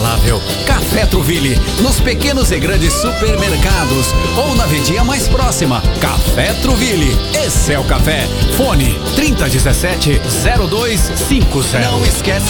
inabalável. Café Trouville, nos pequenos e grandes supermercados ou na vendinha mais próxima. Café Trouville, esse é o café. Fone 3017-0250. Não esquece